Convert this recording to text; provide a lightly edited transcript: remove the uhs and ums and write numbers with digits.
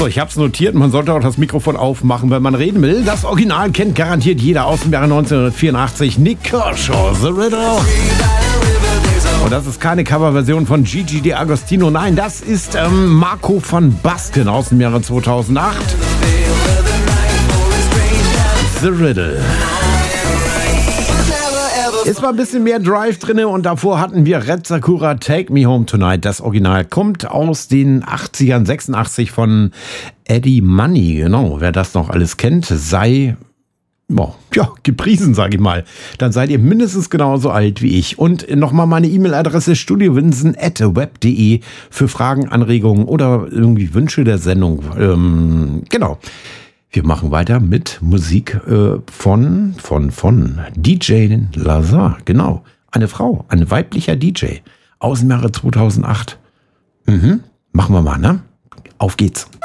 So, ich hab's notiert. Man sollte auch das Mikrofon aufmachen, wenn man reden will. Das Original kennt garantiert jeder aus dem Jahre 1984. Nick Kershaw, The Riddle. Und das ist keine Coverversion von Gigi D'Agostino. Nein, das ist Marco van Basten aus dem Jahre 2008. The Riddle. Ist mal ein bisschen mehr Drive drin und davor hatten wir Red Sakura Take Me Home Tonight. Das Original kommt aus den 80ern, 86 von Eddie Money. Genau, wer das noch alles kennt, sei gepriesen, sage ich mal. Dann seid ihr mindestens genauso alt wie ich. Und nochmal meine E-Mail-Adresse studiowinsen@web.de für Fragen, Anregungen oder irgendwie Wünsche der Sendung. Genau. Wir machen weiter mit Musik von DJ Lazar. Genau, eine Frau, ein weiblicher DJ aus dem Jahre 2008. Machen wir mal, ne? Auf geht's.